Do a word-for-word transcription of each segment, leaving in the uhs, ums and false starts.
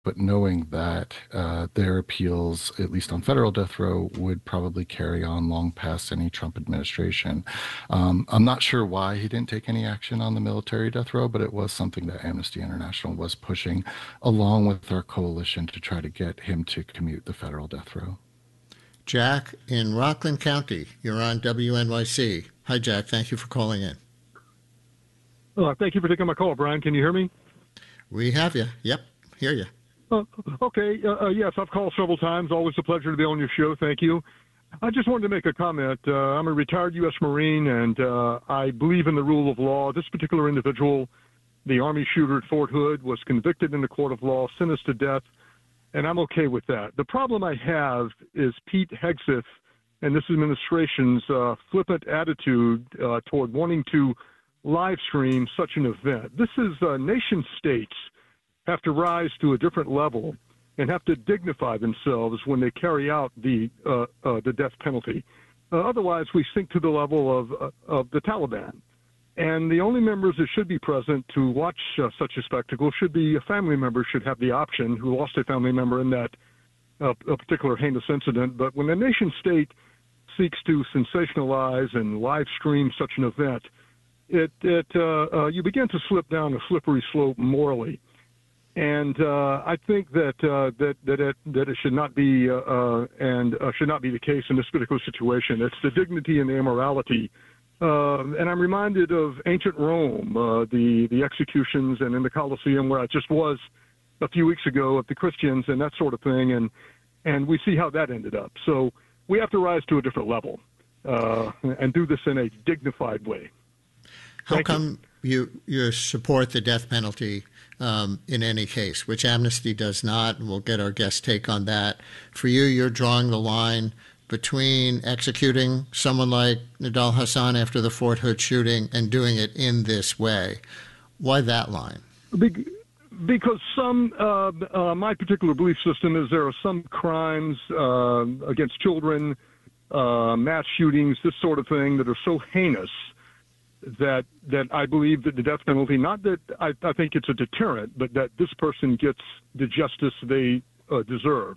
but knowing that uh, their appeals, at least on federal death row, would probably carry on long past any Trump administration. Um, I'm not sure why he didn't take any action on the military death row, but it was something that Amnesty International was pushing along with our coalition to try to get him to commute the federal death row. Jack in Rockland County, you're on W N Y C. Hi, Jack. Thank you for calling in. Uh, thank you for taking my call, Brian. Can you hear me? We have you. Yep, hear you. Uh, okay. Uh, uh, yes, I've called several times. Always a pleasure to be on your show. Thank you. I just wanted to make a comment. Uh, I'm a retired U S Marine, and uh, I believe in the rule of law. This particular individual, the Army shooter at Fort Hood, was convicted in the court of law, sentenced to death, and I'm okay with that. The problem I have is Pete Hegseth and this administration's uh, flippant attitude uh, toward wanting to live stream such an event. This is uh, nation states have to rise to a different level and have to dignify themselves when they carry out the uh, uh, the death penalty. Uh, otherwise, we sink to the level of uh, of the Taliban. And the only members that should be present to watch uh, such a spectacle should be a family member should have the option who lost a family member in that uh, a particular heinous incident. But when a nation state seeks to sensationalize and live stream such an event, it it uh, uh, you begin to slip down a slippery slope morally. And uh, I think that uh, that that it that it should not be uh, uh, and uh, should not be the case in this particular situation. It's the dignity and the immorality, uh, and I'm reminded of ancient Rome, uh, the the executions, and in the Colosseum where I just was a few weeks ago of the Christians and that sort of thing, and and we see how that ended up. So we have to rise to a different level uh, and do this in a dignified way. How Thank come you. you you support the death penalty um, in any case, which Amnesty does not? And we'll get our guest take on that. For you, you're drawing the line between executing someone like Nidal Hasan after the Fort Hood shooting and doing it in this way. Why that line? Be- Because some, uh, uh, my particular belief system is there are some crimes uh, against children, uh, mass shootings, this sort of thing, that are so heinous that that I believe that the death penalty, not that I, I think it's a deterrent, but that this person gets the justice they uh, deserve.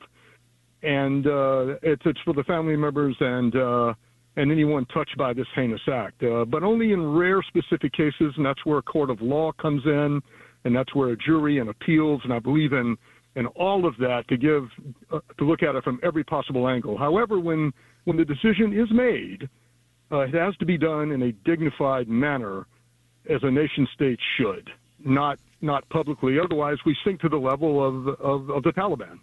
And uh, it's, it's for the family members and uh, and anyone touched by this heinous act. Uh, but only in rare specific cases, and that's where a court of law comes in, and that's where a jury and appeals, and I believe in in all of that to give uh, to look at it from every possible angle. However, when when the decision is made, uh, it has to be done in a dignified manner, as a nation state should, not not publicly. Otherwise, we sink to the level of of, of the Taliban.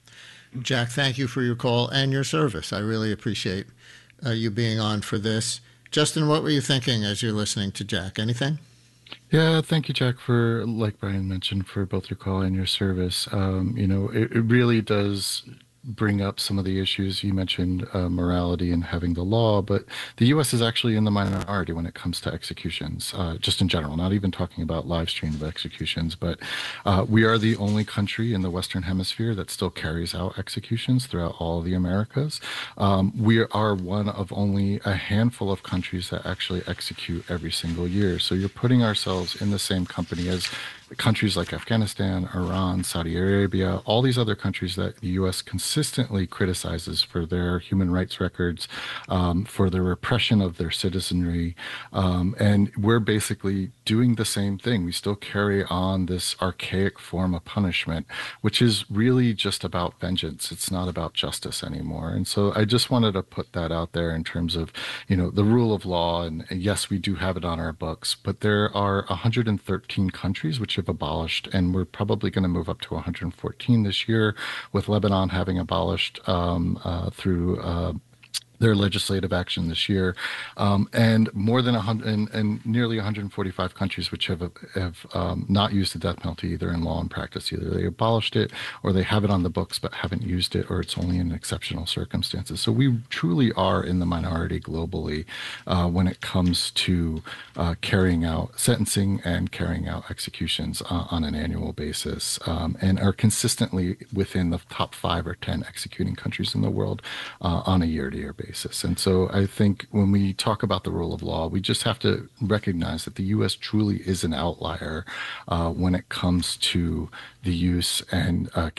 Jack, thank you for your call and your service. I really appreciate uh, you being on for this. Justin, what were you thinking as you're listening to Jack? Anything? Yeah, thank you, Jack, for, like Brian mentioned, for both your call and your service. Um, you know, it, it really does bring up some of the issues. You mentioned uh, morality and having the law, but the U S is actually in the minority when it comes to executions, uh, just in general, not even talking about live stream of executions, but uh, we are the only country in the Western Hemisphere that still carries out executions throughout all of the Americas. Um, we are one of only a handful of countries that actually execute every single year. So you're putting ourselves in the same company as countries like Afghanistan, Iran, Saudi Arabia, all these other countries that the U S consistently criticizes for their human rights records, um, for the repression of their citizenry. Um, and we're basically doing the same thing. We still carry on this archaic form of punishment, which is really just about vengeance. It's not about justice anymore. And so I just wanted to put that out there in terms of, you know, the rule of law. And yes, we do have it on our books, but there are one hundred thirteen countries which have abolished, and we're probably going to move up to one hundred fourteen this year, with Lebanon having abolished um, uh, through uh, their legislative action this year, um, and more than one hundred and, and nearly one hundred forty-five countries which have have um, not used the death penalty either in law and practice. Either they abolished it, or they have it on the books but haven't used it, or it's only in exceptional circumstances. So we truly are in the minority globally uh, when it comes to uh, carrying out sentencing and carrying out executions uh, on an annual basis, um, and are consistently within the top five or ten executing countries in the world uh, on a year-to-year basis. basis. And so I think when we talk about the rule of law, we just have to recognize that the U S truly is an outlier uh, when it comes to the use and uh,